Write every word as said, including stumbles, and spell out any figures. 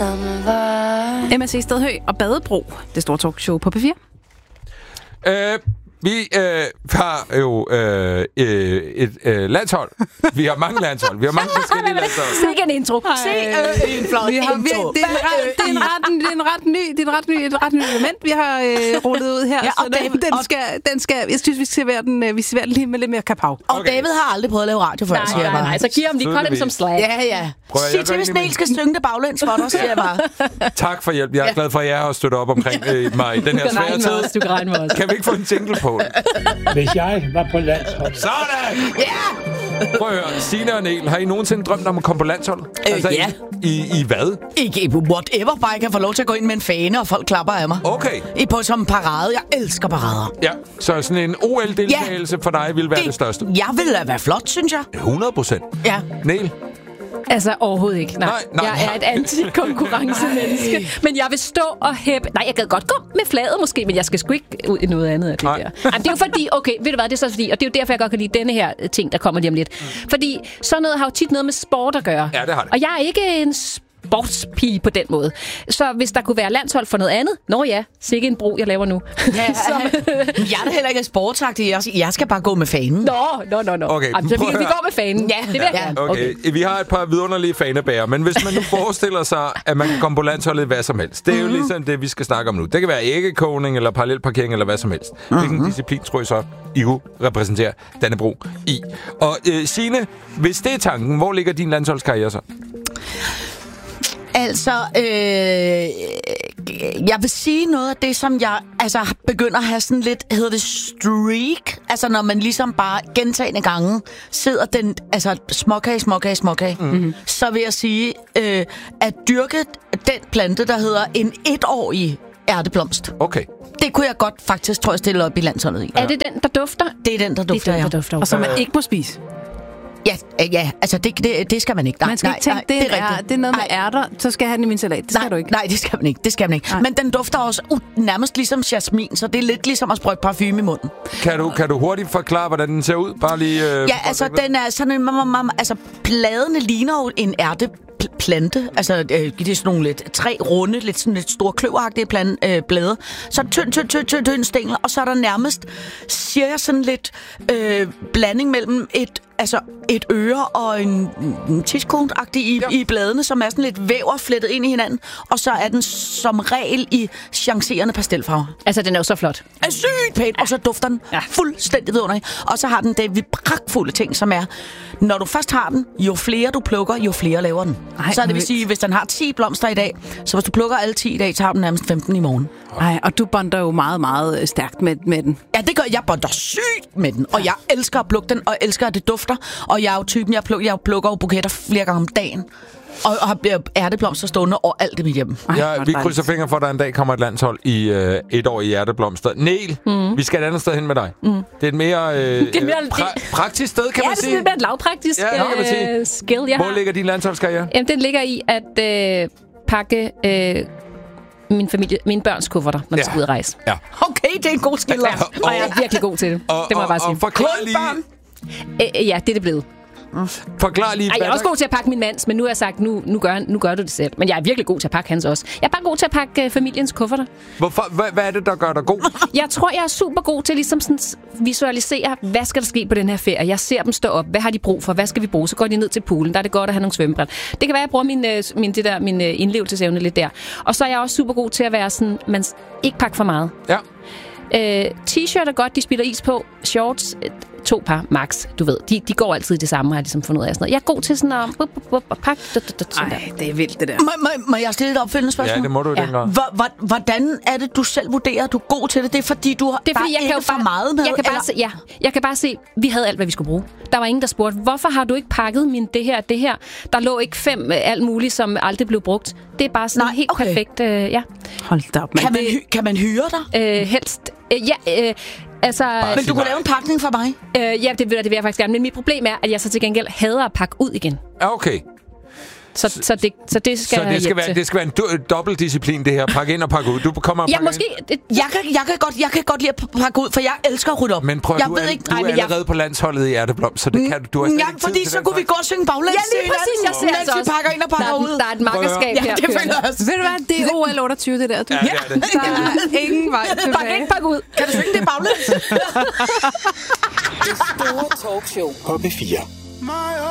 samme vej. M S C Stedhøj og Badebro, det store talkshow på P fire. Øh, vi øh, har jo øh, et øh, landshold. Vi har mange landshold. Vi har mange forskellige landshold. Sikke en intro. Sikke øh, en flot Vi har, vi, intro. det, er en ret, det, er en ret, det er en ret ny, det er en ret ny, et ret nyt element, vi har øh, rullet ud her. Ja, og så den, David, den, og- skal, den skal, jeg synes, vi serverer den, øh, vi serverer den lige med lidt mere kapav. Og Okay. David har aldrig prøvet at lave radio før, Nej, siger jeg nej, bare. nej, så giv ham lige cut dem som slag. Ja, ja. Prøv at- Sig jeg til, gør hvis egentlig Niel skal synge det baglæns for dig, siger jeg bare. Tak for hjælp. Jeg er glad for, at jeg har støttet op omkring øh, mig i den her Du kan svære regne med os, tid. du kan regne med os. Kan vi ikke få en jingle på? Hvis jeg var på landsholdet. Sådan! Ja! Prøv at høre. Signe og Niel, har I nogensinde drømt om at komme på landsholdet? Øh, ja. I, i, I hvad? Ikke whatever, bare jeg kan få lov til at gå ind med en fane, og folk klapper af mig. Okay. I på som parade. Jeg elsker parader. Ja, så sådan en O L-deltagelse for dig vil være det, det største. Jeg vil da være flot, synes jeg. hundrede procent. Ja. Niel? Altså overhovedet ikke. Nej, Nej, nej, jeg er et antikonkurrencemenneske. Men jeg vil stå og hæppe. Nej, jeg gad godt gå med flaget måske, men jeg skal sgu ikke ud i noget andet af det Nej. der. Jamen, det er jo fordi, okay, ved du hvad, det er så fordi, og det er jo derfor, jeg godt kan lide denne her ting, der kommer lige om lidt. Mm. Fordi sådan noget har jo tit noget med sport at gøre. Ja, det har det. Og jeg er ikke en sportspige på den måde. Så hvis der kunne være landshold for noget andet, nå ja, sikke en bro, jeg laver nu. Ja, jeg er da heller ikke sportsagtig. Jeg, jeg skal bare gå med fanen. Nå, nå, nå, nå. Okay, Jamen, så vi, prøv at vi høre. går med fanen. Ja, det vil jeg Ja. gerne. Okay. okay, vi har et par vidunderlige fanebærer, men hvis man nu forestiller sig, at man kan komme på landsholdet hvad som helst, det er jo Mhm. ligesom det, vi skal snakke om nu. Det kan være æggekogning, eller parallelparkering, eller hvad som helst. Hvilken Mhm. disciplin tror I så, I kunne repræsentere Dannebro i? Og øh, Signe, hvis det er tanken, hvor ligger din landsholdskarriere så? Altså, øh, jeg vil sige noget af det, som jeg altså, begynder at have sådan lidt, hedder det streak? Altså, når man ligesom bare gentagende gange sidder den, altså småkage, småkage, småkage, mm-hmm. så vil jeg sige, øh, at dyrke den plante, der hedder en etårig ærteblomst. Okay. Det kunne jeg godt faktisk, tror jeg, stille op i landsholdet i. Er det den, der dufter? Det er den, der Det dufter, er den, ja. der dufter. Og som man ikke må spise. Ja, øh, ja, altså det, det, det skal man ikke. Nej, Man skal nej, ikke tænke, nej, det, er, rigtigt. det er noget med Nej. ærter, så skal jeg have den i min salat. Det skal nej, du ikke. Nej, det skal man ikke. Det skal man ikke. Nej. Men den dufter også uh, nærmest ligesom jasmin, så det er lidt ligesom at sprøjte parfume i munden. Kan du, kan du hurtigt forklare, hvordan den ser ud? Bare lige... Øh, Ja, altså den er sådan en... mam- mam- Altså bladene ligner jo en ærteplante. Altså øh, det er sådan nogle lidt tre runde, lidt sådan lidt store kløveragtige plan, øh, blade. Så er det tynd, tynd, tynd, tynd, tynd stængler, og så er der nærmest, siger jeg, sådan lidt øh, blanding mellem et altså et øre og en, en tidskone-agtig i, Ja. i bladene, som er sådan lidt væver flettet ind i hinanden, og så er den som regel i chancerende pastelfarver. Altså, den er jo så flot. Er sygt pænt, og så dufter den ja. fuldstændig vidunderligt. Og så har den det pragtfulde ting, som er, når du først har den, jo flere du plukker, jo flere laver den. Ej, så det vil vildt. sige, hvis den har ti blomster i dag, så hvis du plukker alle ti i dag, så har du nærmest femten i morgen. Nej, og du bonder jo meget, meget øh, stærkt med, med den. Ja, det gør jeg bonder sygt med den, og jeg elsker at plukke den, og elsker at det dufter, og jeg er jo typen, jeg plukker, jeg plukker jo buketter flere gange om dagen, og, og har ærteblomster stående overalt i mit hjem. Ej, Ja, hvor vi dejligt. krydser fingre for, at der en dag kommer et landshold i øh, et år i hjerteblomster. Niel, mm. vi skal et andet sted hen med dig. Mm. Det er et mere, øh, Det er mere- pra- praktisk sted, kan Ja, man det er sige. sådan lidt mere et lavpraktisk Ja, det kan man sige. øh, skill, jeg Hvor har. ligger din landsholdskarriere? Jamen, den ligger i at øh, pakke øh, min familie, mine børns kufferter, når de Ja. skal ud at rejse. Ja. Okay, det er en god skiller. Ja, og jeg er virkelig god til det. Og, Det må jeg bare og, og sige. forklar lige, Øh, øh, ja, det er det blevet. forklar lige Ej, jeg hvad er også der- god til at pakke min mands, men nu har jeg sagt, nu, nu, gør, nu gør du det selv. Men jeg er virkelig god til at pakke hans også. Jeg er bare god til at pakke øh, familiens kufferter. Hvorfor, hvad, hvad er det, der gør dig god? Jeg tror, jeg er super god til ligesom sådan s- visualisere, hvad skal der ske på den her ferie. Jeg ser dem stå op. Hvad har de brug for? Hvad skal vi bruge? Så går de ned til poolen. Der er det godt at have nogle svømmebriller. Det kan være, at jeg bruger min, øh, min, det der, min øh, indlevelsesevne lidt der. Og så er jeg også super god til at være sådan, man s- ikke pakke for meget. Ja. Øh, t-shirt er godt, de spiller is på. Shorts, øh, to par max, du ved. De, de går altid det samme, har jeg ligesom fundet ud af. Sådan noget. Jeg er god til sådan at bup, bup, bup, og pakke. Sådan der. Ej, det er vildt, det der. Må, må, må jeg stille et opfølgende spørgsmål? Ja, det må du i den grad. Hvor- hvor- Hvordan er det, du selv vurderer, at du er god til det? Det er fordi, du har Det er fordi, der jeg ikke kan jo for bare, meget med? jeg kan bare eller? se, ja, jeg kan bare se, vi havde alt, hvad vi skulle bruge. Der var ingen, der spurgte, hvorfor har du ikke pakket min det her, det her? Der lå ikke fem øh, alt muligt, som aldrig blev brugt. Det er bare sådan Nej, helt okay. perfekt, øh, ja. Hold da op, mand. Kan man, hy- kan man hyre dig? Øh, helst, øh, ja, øh, altså... Men du sig kunne nej. lave en pakning for mig? Øh, ja, det vil, det vil jeg faktisk gerne. Men mit problem er, at jeg så til gengæld hader at pakke ud igen. Ja, okay. Så, så, det, så det skal Så jeg det skal, være, til. det skal være en do- dobbeltdisciplin, det her. Pak ind og pak ud. Du kommer og Ja, pakker måske... ind. Det, Jeg kan, jeg, kan godt, jeg kan godt lide at pakke ud, for jeg elsker at rydde op. Men prøv, jeg du ved er, ikke, du nej, er men jeg, allerede på landsholdet i Ærteblom, så det kan du. Du har slet ja, ikke tid fordi til så den kunne vi slags. gå og synge baglæns. ja, lige præcis. Jeg ser altså mens vi også. pakker ind og pakker der, ud. der er et makkerskab Ja, her. det føler jeg også. Ved du hvad, det er O L otteogtyve, det der. Du. Ja, det er det. Der er ingen vej Pak tilbage. ind, pak ud. Kan du synge det baglæns? Det store talkshow På P fire.